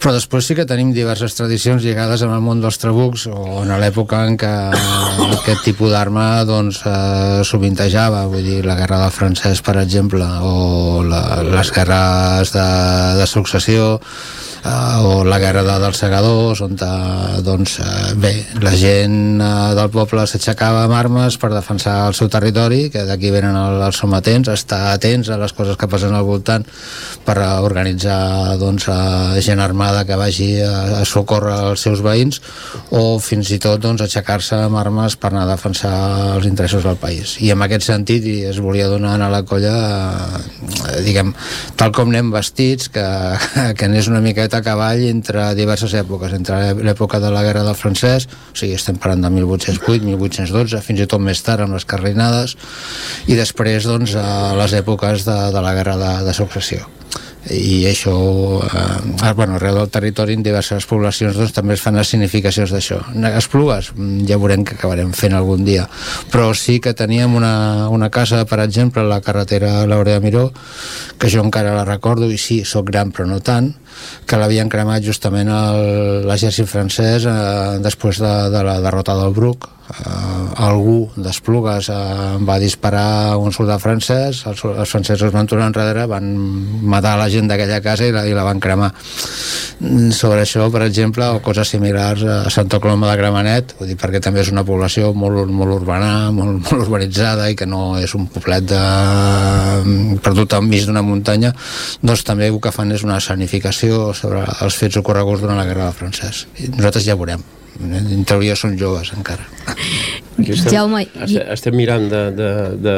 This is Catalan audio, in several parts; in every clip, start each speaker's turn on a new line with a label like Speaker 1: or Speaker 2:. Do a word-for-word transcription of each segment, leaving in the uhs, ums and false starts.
Speaker 1: Però després sí que tenim diverses tradicions lligades amb el món dels trabucs, o en l'època en què aquest tipus d'arma doncs, eh, sovintejava, vull dir, la guerra del francès, per exemple, o la, les guerres de, de successió, Uh, o la guerra de, dels segadors, on uh, doncs, uh, bé, la gent uh, del poble s'aixecava amb armes per defensar el seu territori, que d'aquí venen el, els sometents, estar atents a les coses que passen al voltant per uh, organitzar doncs, uh, gent armada que vagi a, a socórrer els seus veïns, o fins i tot doncs, aixecar-se amb armes per anar a defensar els interessos del país. I en aquest sentit i es volia donar a la colla uh, diguem, tal com anem vestits, que, que n'és una mica a cavall entre diverses èpoques, entre l'època de la guerra del francès, o sigui, estem parlant de mil vuit-cents vuit, mil vuit-cents dotze, fins i tot més tard amb les carlinades, i després doncs a les èpoques de, de la guerra de, de successió. I això, eh, bueno, arreu del territori en diverses poblacions doncs, també es fan les significacions d'això. Esplugues, ja veurem que acabarem fent algun dia, però sí que teníem una, una casa, per exemple, a la carretera Laurea Miró, que jo encara la recordo, i sí, soc gran però no tant, que l'havien cremat justament l'exèrcit francès eh, després de, de la derrota del Bruc. Uh, algú d'Esplugues uh, va disparar a un soldat francès, els, els francesos van tornar enrere, van matar la gent d'aquella casa i la, i la van cremar. Sobre això, per exemple, o coses similars a Santa Coloma de Gramenet, vull dir, perquè també és una població molt, molt urbana, molt, molt urbanitzada, i que no és un poblet de... perdut enmig d'una muntanya, doncs també el que fan és una escenificació sobre els fets ocorreguts durant la guerra del francès. I nosaltres ja veurem. En teoria són joves encara.
Speaker 2: Estem, Jaume, estem, estem mirant de, de,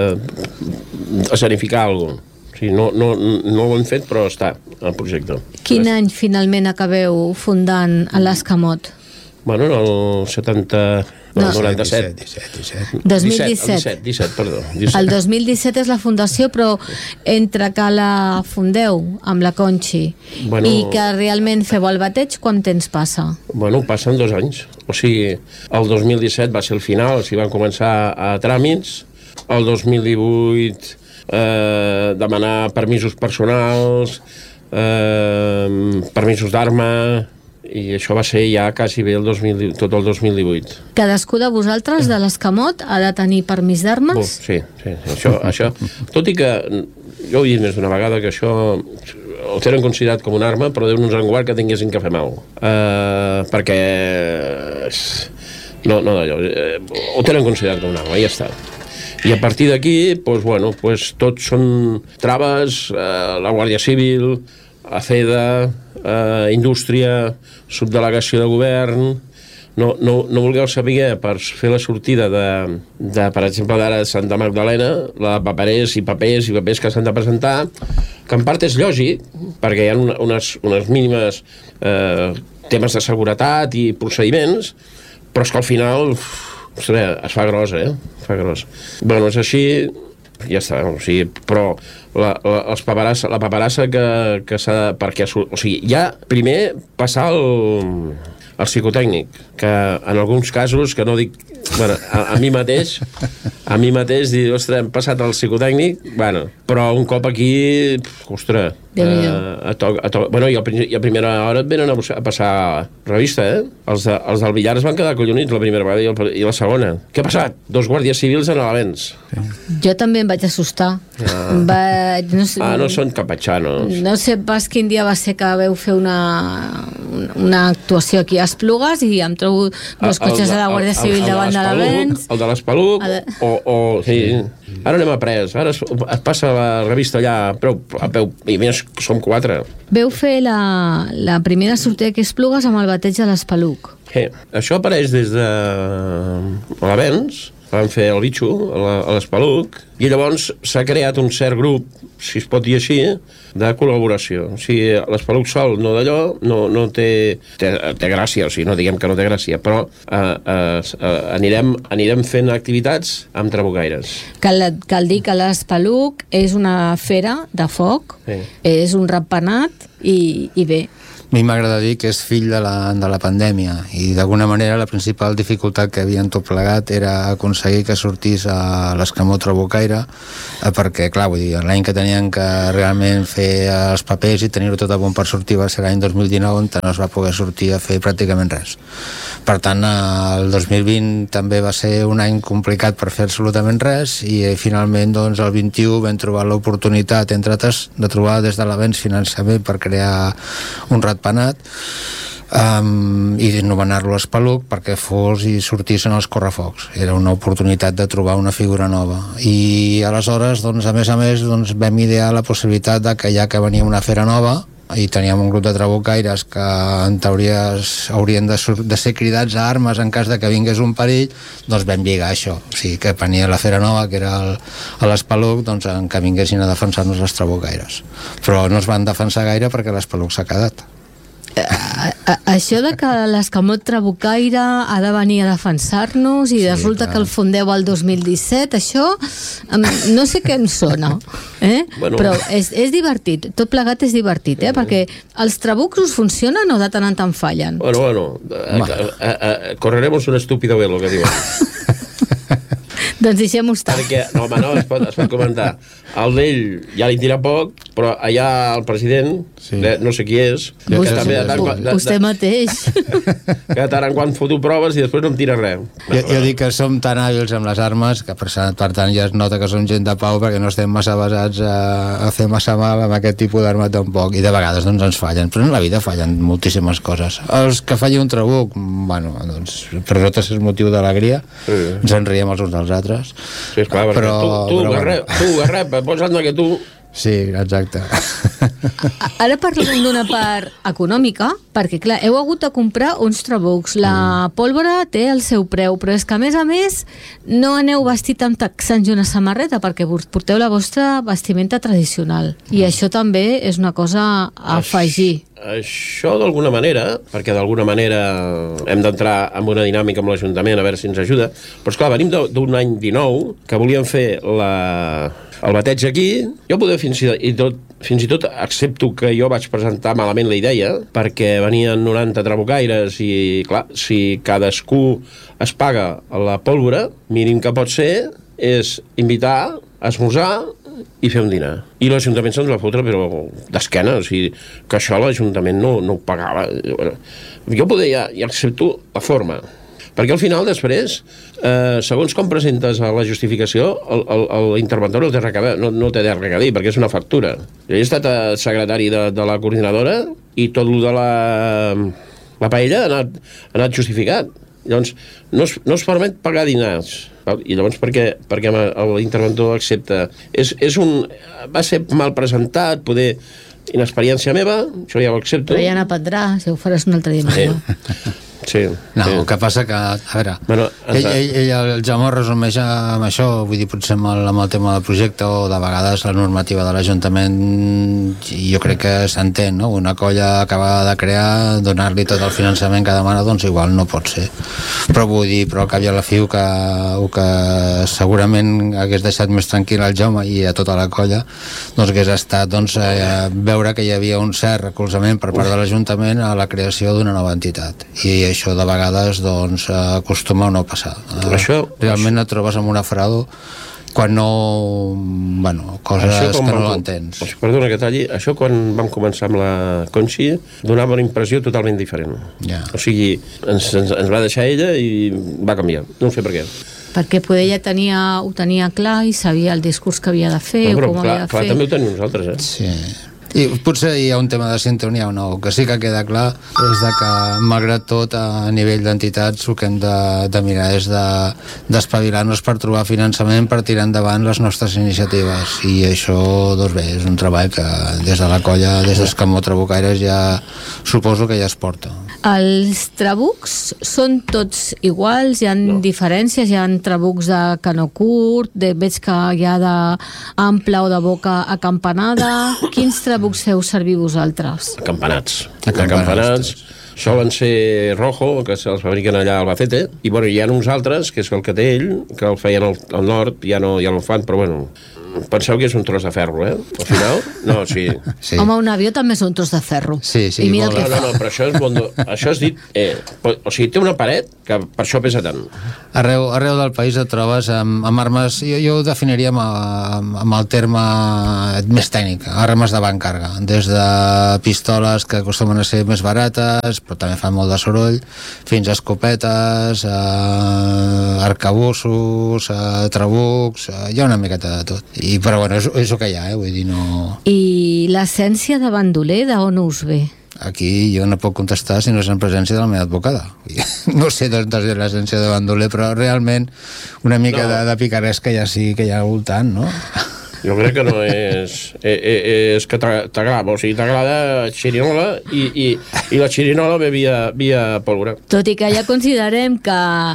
Speaker 2: de escenificar alguna cosa. O sigui, no, no, no ho hem fet, però està al projecte.
Speaker 3: Quin any finalment acabeu fundant a l'Escamot?
Speaker 2: Bueno, en el setanta... No, no, noranta-set.
Speaker 1: disset, disset.
Speaker 3: dos mil disset.
Speaker 2: disset, disset, perdó. disset.
Speaker 3: El dos mil disset és la fundació, però entre que la fundeu amb la Conxi bueno, i que realment feu el bateig, quant temps passa?
Speaker 2: Bueno, passen dos anys. O sigui, el dos mil disset va ser el final, s'hi van començar a tràmits. El dos mil divuit eh, demanar permisos personals, eh, permisos d'arma, i això va ser ja quasi bé el dos mil, tot el dos mil divuit.
Speaker 3: Cadascú de vosaltres, de l'Escamot, ha de tenir permís d'armes?
Speaker 2: Oh, sí, sí, això, això, tot i que jo ho he dit més d'una vegada que això ho tenen considerat com una arma, però Déu-nos en guard que tinguessin que fer mal, uh, perquè no, no d'allò, uh, ho tenen considerat com una arma, i ja està. I a partir d'aquí, doncs, bueno, doncs, tots són traves, uh, la Guàrdia Civil, ACEDA, eh, Indústria, subdelegació de govern. No, no, no vulgueu saber per fer la sortida de, de per exemple, d'ara de Santa Magdalena, la de paperers i papers i papers que s'han de presentar, que en part és lògic, perquè hi ha una, unes, unes mínimes eh, temes de seguretat i procediments, però és que al final uf, ostres, es fa gros, eh? Es fa gros. Bueno, és així, ja està, o sigui, però la, la, els paperassa, la paperassa que, que s'ha de... Perquè, o sigui, ja primer passar el, el psicotècnic, que en alguns casos, que no dic... Bueno, a, a mi mateix, a mi mateix dir, ostres, hem passat el psicotècnic, bueno, però un cop aquí, ostres, eh, a to, a to, bueno, i a, i a primera hora et venen a, a passar revista, eh? Els, de, els del billar es van quedar collonits la primera vegada i, el, i la segona. Què ha passat? Dos guàrdies civils en l'Alavens. Sí.
Speaker 3: Jo també em vaig assustar. Ah, vaig, no sé,
Speaker 2: ah no són capatxanos.
Speaker 3: No sé pas quin dia va ser que veu fer una, una actuació aquí a Esplugues i em trobo dos cotxes de la Guàrdia Civil davant de l'Alavens.
Speaker 2: El de l'Espeluc, o, o sí, ara anem a pres, ara es, es passa la revista allà a peu, a peu, i més som quatre.
Speaker 3: Veu fer la, la primera sortida aquí a Esplugues amb el bateig de l'Espeluc.
Speaker 2: Sí, això apareix des de l'Alavens, van fer el bitxo a l'Espeluc, i llavors s'ha creat un cert grup, si es pot dir així, de col·laboració. O sigui, l'Espeluc sol no d'allò, no, no té, té, té gràcia, o sigui, no diguem que no té gràcia, però eh, eh, anirem, anirem fent activitats amb trabucaires.
Speaker 3: Cal, cal dir que l'Espeluc és una fera de foc, sí. És un ratpenat i, i bé,
Speaker 1: A mi m'agrada dir que és fill de la, de la pandèmia i d'alguna manera la principal dificultat que havien tot plegat era aconseguir que sortís a l'escamó trabucaire, eh, perquè clar, vull dir, l'any que tenien que realment fer els papers i tenir-ho tot a punt per sortir va ser l'any dos mil dinou, on no es va poder sortir a fer pràcticament res. Per tant, el dos mil vint també va ser un any complicat per fer absolutament res i eh, finalment doncs, el vint-i-u vam trobar l'oportunitat, entre altres, de trobar des de l'avenç finançament per crear un ratpenat um, i anomenar-lo Espaluc perquè fos i sortís en els correfocs. Era una oportunitat de trobar una figura nova i aleshores, doncs, a més a més doncs, vam idear la possibilitat de que ja que venia una fera nova i teníem un grup de trabucaires que en teoria haurien de, de ser cridats a armes en cas de que vingués un perill, doncs vam lligar això, o sigui que venia la fera nova que era el, l'Espaluc, doncs en que vinguessin a defensar-nos els trabucaires, però no es van defensar gaire perquè l'Espaluc s'ha quedat.
Speaker 3: A, a, això de que l'escamot trabucaire ha de venir a defensar-nos i sí, resulta clar. Que el fondeu al dos mil disset, això um, no sé què em sona, eh? Bueno. Però és, és divertit, tot plegat és divertit, eh? Perquè els trabucs us funcionen o de tant en tant fallen?
Speaker 2: Bueno, bueno, a, a, a, correremos un estúpido velo, que diuen.
Speaker 3: Doncs deixem-ho estar.
Speaker 2: Perquè, no, home, no, es pot, es pot comentar. El d'ell ja li tira poc, però allà el president, sí. de, no sé qui és,
Speaker 3: vostè, també de tant, de, de, vostè mateix.
Speaker 2: Que de tant en quant foto proves i després no em tira res.
Speaker 1: Jo, jo dic que som tan hàbils amb les armes que per, per tant ja es nota que som gent de pau perquè no estem massa basats a, a fer massa mal amb aquest tipus d'arma tampoc, i de vegades doncs ens fallen, però en la vida fallen moltíssimes coses. Els que falli un trabuc, bueno, doncs per nosaltres és motiu d'alegria, sí. Ens en riem els uns dels altres.
Speaker 2: Sí, esclar, però tu, tu, però, Garrep, bueno. tu, Garrep, posa't que tu...
Speaker 1: Sí, exacte.
Speaker 3: Ara parlem d'una part econòmica, perquè clar, heu hagut de comprar uns trabucs. La mm. pólvora té el seu preu, però és que a més a més no aneu vestit amb texans i una samarreta, perquè porteu la vostra vestimenta tradicional. I mm. això també és una cosa a afegir.
Speaker 2: Això d'alguna manera, perquè d'alguna manera hem d'entrar en una dinàmica amb l'Ajuntament a veure si ens ajuda, però esclar, venim d'un any dinou que volíem fer la... el bateig aquí. Jo poder fins i tot fins i tot accepto que jo vaig presentar malament la idea, perquè venien noranta trabucaires i, clar, si cadascú es paga la pólvora, mínim que pot ser és invitar, esmorzar i fer un dinar. I l'Ajuntament se'ns va fotre, però d'esquena, o sigui, que això l'Ajuntament no, no ho pagava. Jo poder ja, ja accepto la forma, perquè al final després, eh, segons com presentes a la justificació, l'interventor no té res a, no, no té res a dir, perquè és una factura. Jo he estat secretari de, de la coordinadora i tot el de la, la paella ha anat, ha anat justificat. Llavors, no es, no es permet pagar dinars. I llavors, per què, per què l'interventor accepta? És, és un, va ser mal presentat, poder... Inexperiència meva, això ja ho accepto.
Speaker 3: Però ja n'aprendrà, si ho faràs un altre dia.
Speaker 2: Sí. Sí,
Speaker 1: no,
Speaker 2: sí.
Speaker 1: El que passa que, a veure, bueno, ell, ell, ell, el Jaume resumeix amb això, vull dir, potser amb el, amb el tema del projecte o de vegades la normativa de l'Ajuntament, jo crec que s'entén, no? Una colla acabada de crear, donar-li tot el finançament que demana, doncs igual no pot ser. Però vull dir, però al cap i a la fi que, que segurament hagués deixat més tranquil al Jaume i a tota la colla, doncs hagués estat doncs, eh, veure que hi havia un cert recolzament per part de l'Ajuntament a la creació d'una nova entitat. I això de vegades doncs acostuma a no passar. Això, realment això... et trobes amb una frau quan no... bueno, coses que no l'entens.
Speaker 2: Perdona que talli, això quan vam començar amb la Conxi donava una impressió totalment diferent.
Speaker 1: Yeah.
Speaker 2: O sigui, ens, ens, ens va deixar ella i va canviar. No sé per què.
Speaker 3: Perquè poder ella tenia, ho tenia clar i sabia el discurs que havia de fer no,
Speaker 2: però,
Speaker 3: o com
Speaker 2: clar,
Speaker 3: havia de
Speaker 2: clar,
Speaker 3: fer.
Speaker 2: També ho tenim nosaltres, eh?
Speaker 1: Sí. I potser hi ha un tema de sintonia o no, el que sí que queda clar és de que malgrat tot a nivell d'entitats el que hem de, de mirar és de, d'espavilar-nos per trobar finançament per tirar endavant les nostres iniciatives i això doncs bé, és un treball que des de la colla, des d'Escamó Trabucaires ja suposo que ja es porta.
Speaker 3: Els trabucs són tots iguals, hi ha no. diferències, hi ha trabucs de canó curt, de, veig que hi ha d'ample o de boca acampanada. Quins trabucs feu servir vosaltres?
Speaker 2: Acampanats. Acampanats. Solen ser rojo, que se'ls fabriquen allà a Albacete, i bueno, hi ha uns altres, que és el que té ell, que el feien al, al nord, ja no, ja no el fan, però bueno, penseu que és un tros de ferro, eh? Al final, no, sí.
Speaker 1: Sí.
Speaker 3: Home, un avió també és un tros de ferro.
Speaker 1: Sí, sí,
Speaker 3: I mira el
Speaker 1: molt
Speaker 3: que
Speaker 2: No,
Speaker 3: fa.
Speaker 2: no, no, però això és, bondo, això és dit... Eh, o sigui, té una paret que per això pesa tant.
Speaker 1: Arreu, arreu del país et trobes amb, amb armes, jo, jo ho definiria amb, amb, amb el terme més tècnic, armes de gran càrrega, des de pistoles que acostumen a ser més barates, però també fan molt de soroll, fins a escopetes, a arcabussos, a trabucs, a, hi ha una miqueta de tot. I, però bueno, és, és el que hi ha, eh? Vull dir, no...
Speaker 3: I l'essència de bandoler, d'on us ve?
Speaker 1: Aquí jo no puc contestar si no és en presència de la meva advocada. No sé d'on és l'essència de bandoler, però realment una mica
Speaker 2: No.
Speaker 1: de, de picaresca ja sí que hi ha al voltant, no?
Speaker 2: Jo crec que no és... Eh, eh, és que t'agrada, o sigui, t'agrada xirinola i, i, i la xirinola ve via, via pólvora.
Speaker 3: Tot i que ja considerem que,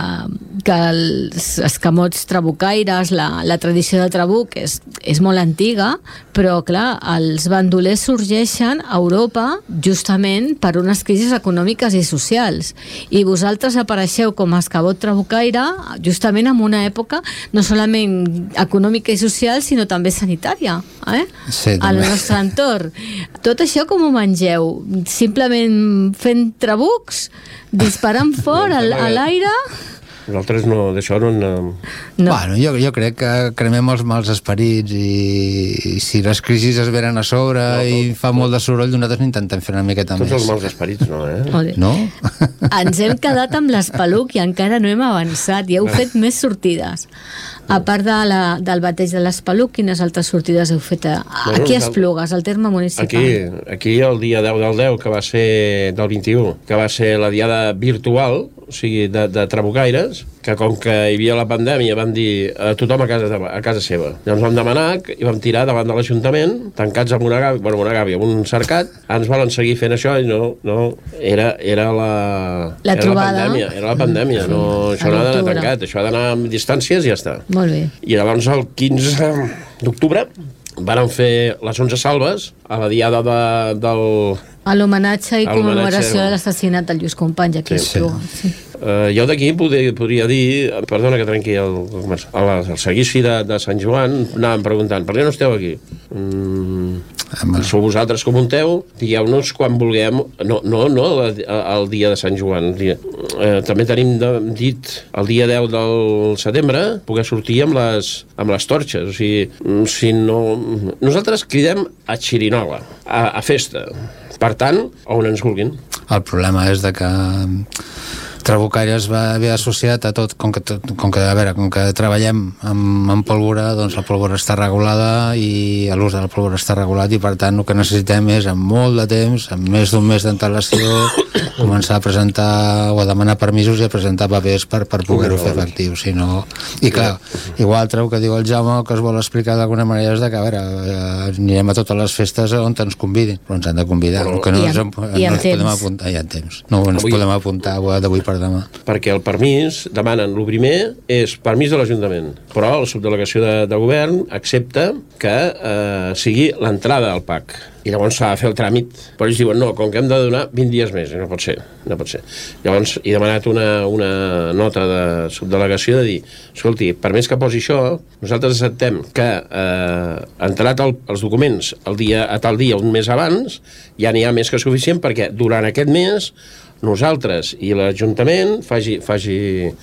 Speaker 3: que els escamots trabucaires, la, la tradició de trabuc és, és molt antiga, però clar, els bandolers sorgeixen a Europa justament per unes crisis econòmiques i socials. I vosaltres apareixeu com a escamot trabucaire justament en una època no solament econòmica i social, sinó també sanitària, eh?
Speaker 1: Sí,
Speaker 3: al
Speaker 1: també.
Speaker 3: nostre entorn. Tot això com ho mengeu? Simplement fent trabucs? Disparant fort al- a l'aire?
Speaker 2: Nosaltres no, d'això no... no...
Speaker 3: No.
Speaker 1: Bueno, jo, jo crec que cremem els mals esperits i, i si les crisis es venen a sobre no, no, i fa molt de soroll, nosaltres intentem fer una miqueta
Speaker 2: Tots
Speaker 1: més.
Speaker 2: els mals esperits, no, eh?
Speaker 3: Ole.
Speaker 1: No?
Speaker 3: Ens hem quedat amb l'espeluc i encara no hem avançat i heu fet més sortides. A part de la, del bateig de l'espeluc, quines altres sortides heu fet a,
Speaker 2: Bueno,
Speaker 3: aquí a
Speaker 2: nosaltres-
Speaker 3: Esplugues, al terme municipal?
Speaker 2: Aquí, aquí el dia deu del deu, que va ser del vint-i-u, que va ser la diada virtual, o sigui, de, de trabucaires, que com que hi havia la pandèmia van dir a tothom a casa, a casa seva. Llavors vam demanar i vam tirar davant de l'Ajuntament, tancats amb una gàbia, bueno, una gàbia, amb un cercat, ens volen seguir fent això i no, no, era, era la...
Speaker 3: La
Speaker 2: era
Speaker 3: trobada.
Speaker 2: La pandèmia, era la pandèmia, no, això
Speaker 3: A
Speaker 2: no ha d'anar
Speaker 3: l'octubre.
Speaker 2: tancat, això ha d'anar amb distàncies i ja està.
Speaker 3: Molt bé.
Speaker 2: I llavors el quinze d'octubre varen fer les onze salves a la diada de, del...
Speaker 3: A l'homenatge i
Speaker 2: A
Speaker 3: commemoració
Speaker 2: l'homenatge.
Speaker 3: de l'assassinat del Lluís Companys aquí a
Speaker 2: Sí.
Speaker 3: Esplugues. Sí.
Speaker 2: Uh, jo d'aquí podria, podria dir, perdona que trenqui el, el, el, el seguici de, de Sant Joan, anàvem preguntant, per què no esteu aquí? Mm,
Speaker 1: Home.
Speaker 2: sou vosaltres que munteu, digueu-nos quan vulguem, no, no, no el, el dia de Sant Joan, el dia, eh, també tenim de, dit el dia deu del setembre poder sortir amb les, amb les torxes, o sigui, mm, si no... Nosaltres cridem a xirinola, a, a festa, per tant, on ens vulguin.
Speaker 1: El problema és de que Trabucaires va haver associat a tot, com que, com que, a veure, com que treballem amb, amb pólvora, doncs la pólvora està regulada i l'ús de la pólvora està regulat i per tant el que necessitem és amb molt de temps, amb més d'un mes d'antelació, començar a presentar o a demanar permisos i a presentar papers per, per poder-ho fer efectiu, si no... I clar, igual treu que diu el Jaume, que es vol explicar d'alguna manera és de que, a veure, eh, anirem a totes les festes on ens convidin, però ens han de convidar,
Speaker 2: Però,
Speaker 1: que no
Speaker 3: I
Speaker 1: ens,
Speaker 3: amb-
Speaker 1: no
Speaker 3: i amb
Speaker 1: ens podem
Speaker 3: temps.
Speaker 1: apuntar, hi ha temps, no ens
Speaker 2: Avui-
Speaker 1: podem apuntar d'avui per demà.
Speaker 2: Perquè el permís, demanen, el primer és permís de l'Ajuntament, però la subdelegació de, de govern accepta que eh, sigui l'entrada al P A C. I llavors s'ha de fer el tràmit, però ells diuen no, com que hem de donar vint dies més, i no pot ser, no pot ser. Llavors he demanat una, una nota de subdelegació de dir, escolti, per més que posi això, nosaltres acceptem que eh, entrat el, els documents el dia, a tal dia, un mes abans, ja n'hi ha més que suficient perquè durant aquest mes nosaltres i l'Ajuntament faci, faci,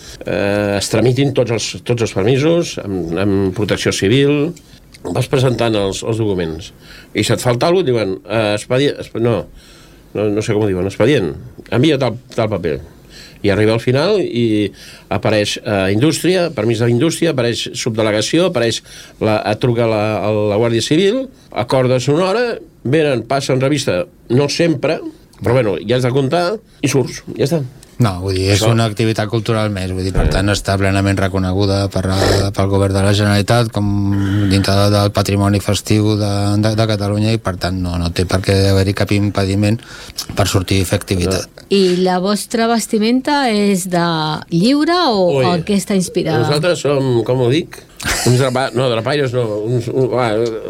Speaker 2: eh, es tramitin tots els, tots els permisos amb, amb protecció civil, vas presentant els, els documents i si et falta alguna cosa diuen eh, expedient, expedient, no, no, no sé com ho diuen, expedient, envia tal, tal paper i arriba al final i apareix eh, indústria, permís de l'indústria, apareix subdelegació, apareix la, et truca la, la Guàrdia Civil, acordes una hora, venen, passen revista, no sempre, però bueno, ja has de comptar i surts, ja està.
Speaker 1: No, vull dir, és
Speaker 2: Això-
Speaker 1: una activitat cultural més, vull dir, per tant està plenament reconeguda per, pel govern de la Generalitat com dintre del patrimoni festiu de, de, de Catalunya i per tant no, no té per què haver-hi cap impediment per sortir i fer activitat.
Speaker 3: I la vostra vestimenta és de lliure o,
Speaker 2: Ui,
Speaker 3: o en què està inspirada?
Speaker 2: Nosaltres som, com ho dic, uns drapa... no, drapaires no, uns, un, va,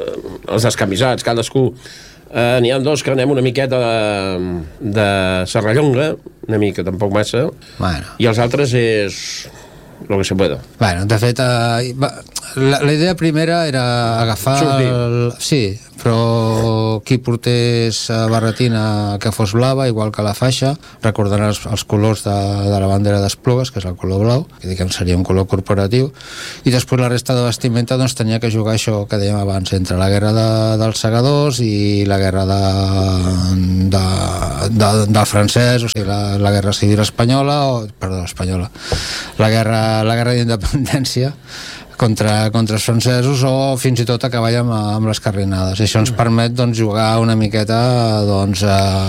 Speaker 2: els descamisats, cadascú. Uh, N'hi ha dos que anem una miqueta de, de serrallonga, una mica, tampoc massa,
Speaker 1: Bueno,
Speaker 2: i els altres és lo que se pueda.
Speaker 1: Bueno, de fet, eh, la, la idea primera era agafar el, sí, però qui portés barretina que fos blava, igual que la faixa, recordant els, els colors de, de la bandera d'Esplugues, que és el color blau, que diguem seria un color corporatiu, i després la resta de vestimenta doncs tenia que jugar això que dèiem abans, entre la guerra de, dels segadors i la guerra de, de, de, del francès, o sigui, la, la guerra civil espanyola, o, perdó, espanyola, la guerra, la guerra d'independència, contra, contra els francesos, o fins i tot acabar amb, amb les carrinades. I això ens permet doncs, jugar una miqueta doncs,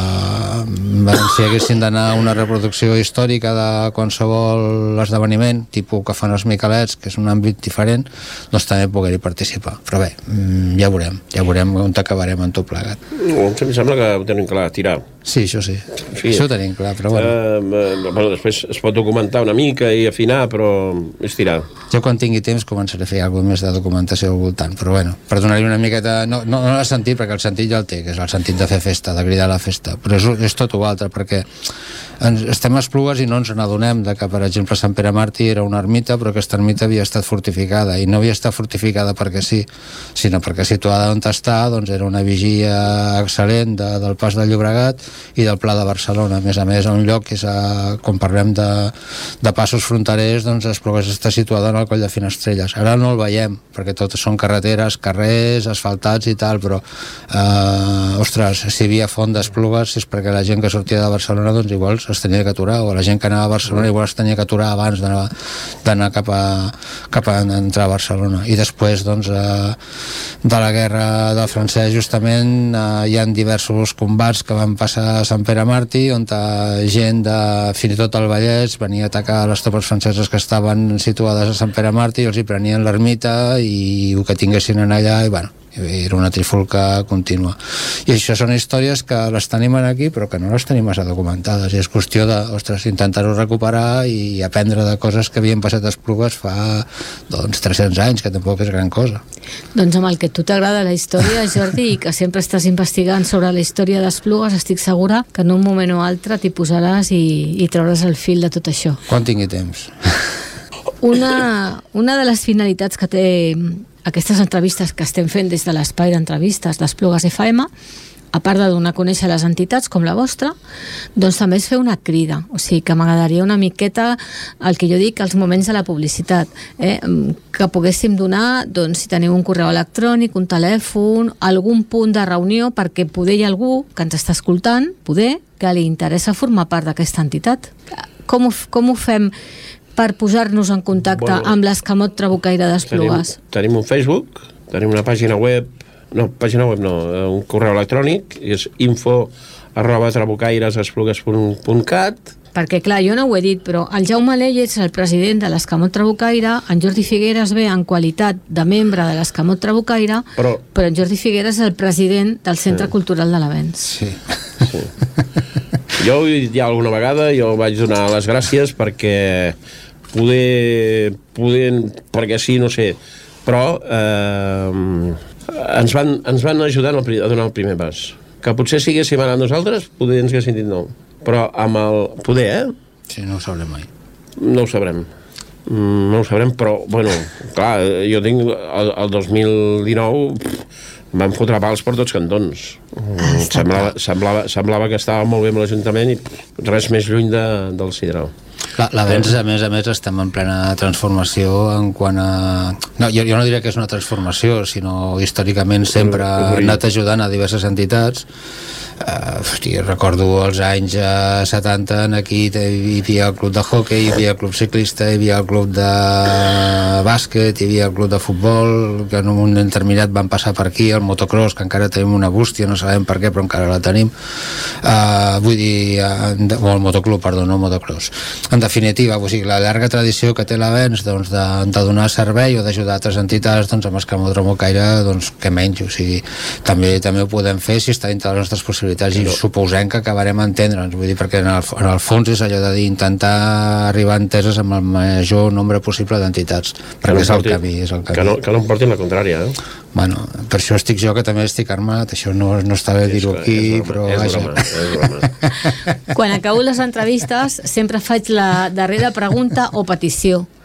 Speaker 1: eh, si haguessin d'anar a una reproducció històrica de qualsevol esdeveniment, tipus que fan els Miquelets, que és un àmbit diferent, doncs també poder-hi participar. Però bé, ja veurem, ja veurem on acabarem en tot plegat.
Speaker 2: No, em sembla que ho tenim clar, tirar.
Speaker 1: Sí, això sí, sí. Això ho tenim clar, però bueno.
Speaker 2: Uh, bueno, després es pot documentar una mica i afinar, però és tirar.
Speaker 1: Jo quan tingui temps començaré a fer alguna més de documentació al voltant, però bueno, per donar-hi una miqueta, no, no, no l'ha sentit, perquè el sentit ja el té, que és el sentit de fer festa, de cridar a la festa, però és, és tot o altre, perquè ens, estem a Esplugues i no ens n'adonem de que, per exemple, Sant Pere Màrtir era una ermita, però aquesta ermita havia estat fortificada, i no havia estat fortificada perquè sí, sinó perquè situada on està, doncs era una vigia excel·lent de, del Pas del Llobregat i del Pla de Barcelona. A més a més, un lloc que és, a, quan parlem de, de passos fronterers, doncs Esplugues està situada en el Coll de Finestrelles. Ara no el veiem, perquè totes són carreteres, carrers, asfaltats i tal, però eh, ostres, si hi havia font d'Esplugues és perquè la gent que sortia de Barcelona doncs igual es tenia que aturar, o la gent que anava a Barcelona igual es tenia que aturar abans d'anar cap a, cap a entrar a Barcelona. I després doncs eh, de la guerra del francès justament eh, hi ha diversos combats que van passar a Sant Pere Màrtir, on gent de fins i tot el Vallès venia a atacar les tropes franceses que estaven situades a Sant Pere Màrtir i els hi prenien l'ermita i el que tinguessin en allà, i bueno, era una trifulca contínua. I això són històries que les tenim aquí però que no les tenim massa documentades, i és qüestió de, ostres, intentar-ho recuperar i aprendre de coses que havien passat a Esplugues fa doncs tres-cents anys, que tampoc és gran cosa.
Speaker 3: Doncs amb el que a tu t'agrada la història, Jordi, i que sempre estàs investigant sobre la història d'Esplugues, estic segura que en un moment o altre t'hi posaràs i, i trauràs el fil de tot això.
Speaker 1: Quan tingui temps.
Speaker 3: Una, una de les finalitats que té aquestes entrevistes que estem fent des de l'espai d'entrevistes d'Esplugues F M, a part de donar a conèixer les entitats com la vostra, doncs també és fer una crida. O sigui, que m'agradaria una miqueta el que jo dic, els moments de la publicitat, eh? Que poguéssim donar, doncs, si teniu un correu electrònic, un telèfon, algun punt de reunió, perquè poder hi ha algú que ens està escoltant, poder, que li interessa formar part d'aquesta entitat. Com ho, com ho fem per posar-nos en contacte bueno, amb l'Escamot Trabucaire d'Esplugues?
Speaker 2: Tenim, tenim un Facebook, tenim una pàgina web, no, pàgina web no, un correu electrònic, és info arroba trabucairesesplugues punt cat.
Speaker 3: Perquè, clar, jo no ho he dit, però el Jaume Ley és el president de l'Escamot Trabucaire, en Jordi Figueres ve en qualitat de membre de l'Escamot Trabucaire, però, però en Jordi Figueres és el president del Centre sí. Cultural de l'Avenç.
Speaker 1: Sí.
Speaker 2: sí. Jo ho he dit ja alguna vegada, jo vaig donar les gràcies perquè poder, poder perquè sí, no sé, però eh, ens, van, ens van ajudar a donar el primer pas. Que potser si haguéssim anat nosaltres, poder ens haguéssim dit no. Però amb el poder, eh?
Speaker 1: Sí, no ho sabrem mai.
Speaker 2: No ho sabrem. No ho sabrem, però, bueno, clar, jo tinc el, el dos mil dinou... van fotre pals per tots cantons. Semblava, semblava, semblava que estava molt bé amb l'Ajuntament i res més lluny de, del Sidral.
Speaker 1: L'Avenç, a més a més, estem en plena transformació en quant a... No, jo, jo no diria que és una transformació, sinó històricament sempre ha anat ajudant a diverses entitats. Uh, hosti, recordo els anys uh, setanta, aquí hi havia el club de hoquei, hi havia el club ciclista, hi havia el club de bàsquet, hi havia el club de futbol, que en un moment determinat van passar per aquí, el motocross, que encara tenim una bústia, no sabem per què, però encara la tenim. Uh, vull dir, uh, o el motoclub, perdó, no el motocross. En definitiva, o sigui, la llarga tradició que té l'Avenç doncs, de, de donar servei o d'ajudar altres entitats, doncs amb Escamot Trabucaire, doncs que menys, o sigui, també, també ho podem fer si està dintre les nostres possibilitats, i suposem que acabarem a entendre'ns, vull dir, perquè en el, en el fons és allò de dir, intentar arribar a enteses amb el major nombre possible d'entitats, perquè no és el camí, és el camí.
Speaker 2: Que no, que no em portin la contrària, eh?
Speaker 1: Bueno, per això estic jo, que també estic armat, això no, no està bé dir-ho aquí,
Speaker 2: és
Speaker 1: però
Speaker 2: és
Speaker 1: vaja.
Speaker 2: Broma, és broma.
Speaker 3: Quan acabo les entrevistes sempre faig la darrera pregunta o petició.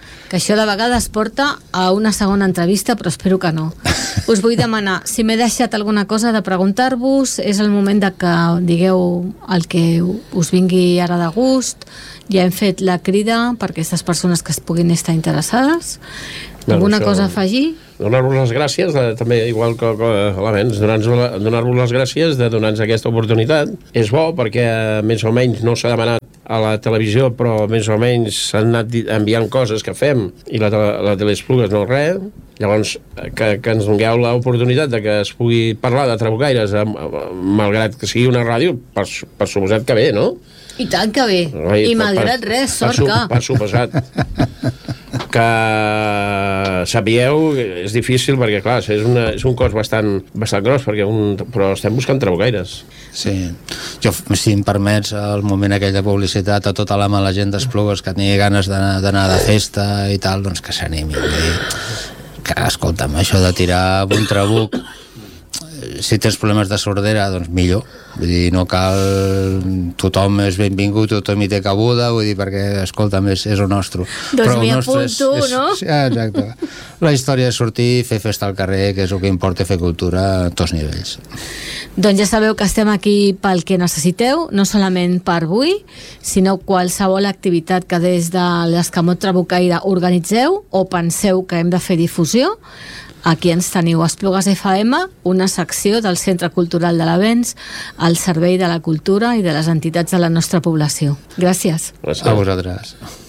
Speaker 3: que això de vegades porta a una segona entrevista, però espero que no. Us vull demanar, si m'he deixat alguna cosa de preguntar-vos, és el moment de que digueu el que us vingui ara de gust. Ja hem fet la crida per aquestes persones que es puguin estar interessades. Alguna cosa a afegir?
Speaker 2: Donar-vos les gràcies, de, també, igual que, que l'abans, donar-vos les gràcies de donar-nos aquesta oportunitat. És bo perquè més o menys no s'ha demanat a la televisió, però més o menys s'han anat enviant coses que fem i la, la Teleesplugues no res. Llavors, que, que ens dongueu l'oportunitat de que es pugui parlar de trabucaires, malgrat que sigui una ràdio, per, per suposat que bé, no?
Speaker 3: I tant que bé.
Speaker 2: I,
Speaker 3: I malgrat per, res, sort
Speaker 2: per,
Speaker 3: que...
Speaker 2: Per suposat. Que sabíeu, és difícil perquè, clar, és, una, és un cos bastant, bastant gros, perquè un, però estem buscant trabucaires.
Speaker 1: Sí. Jo, si em permets, al moment aquell de publicitat, a tota la mala gent d'Esplugues que tingui ganes d'anar de festa i tal, doncs que s'animi. Que, escolta'm, això de tirar un trabuc, si tens problemes de sordera, doncs millor. Vull dir, no cal... Tothom és benvingut, tothom hi té cabuda, vull dir, perquè, escolta'm, és, és el nostre.
Speaker 3: Doncs m'hi apunto, és, no?
Speaker 1: És, exacte. La història és sortir, fer festa al carrer, que és el que importa, fer cultura a tots nivells.
Speaker 3: Doncs ja sabeu que estem aquí pel que necessiteu, no solament per avui, sinó qualsevol activitat que des de l'Escamot Trabucaire organitzeu o penseu que hem de fer difusió. Aquí ens teniu, Esplugues F M, una secció del Centre Cultural de l'Avenç al servei de la cultura i de les entitats de la nostra població. Gràcies.
Speaker 1: Gràcies. A vosaltres.